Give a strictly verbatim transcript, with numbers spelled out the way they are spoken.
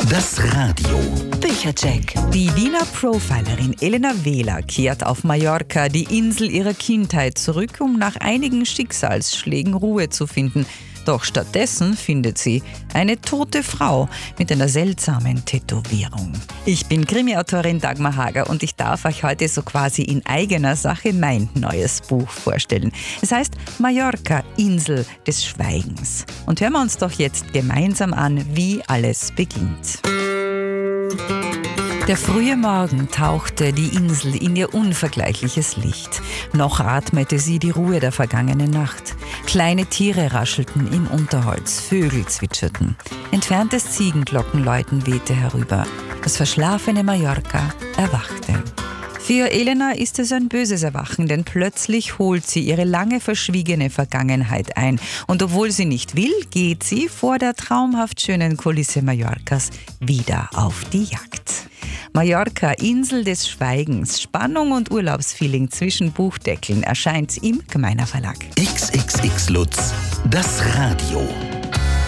Das Radio. Büchercheck. Die Wiener Profilerin Elena Wähler kehrt auf Mallorca, die Insel ihrer Kindheit, zurück, um nach einigen Schicksalsschlägen Ruhe zu finden. Doch stattdessen findet sie eine tote Frau mit einer seltsamen Tätowierung. Ich bin Krimi-Autorin Dagmar Hager und ich darf euch heute so quasi in eigener Sache mein neues Buch vorstellen. Es heißt Mallorca, Insel des Schweigens. Und hören wir uns doch jetzt gemeinsam an, wie alles beginnt. Der frühe Morgen tauchte die Insel in ihr unvergleichliches Licht. Noch atmete sie die Ruhe der vergangenen Nacht. Kleine Tiere raschelten im Unterholz, Vögel zwitscherten. Entferntes Ziegenglockenläuten wehte herüber. Das verschlafene Mallorca erwachte. Für Elena ist es ein böses Erwachen, denn plötzlich holt sie ihre lange verschwiegene Vergangenheit ein. Und obwohl sie nicht will, geht sie vor der traumhaft schönen Kulisse Mallorcas wieder auf die Jagd. Mallorca, Insel des Schweigens, Spannung und Urlaubsfeeling zwischen Buchdeckeln erscheint im Gemeiner Verlag. X X X Lutz, das Radio.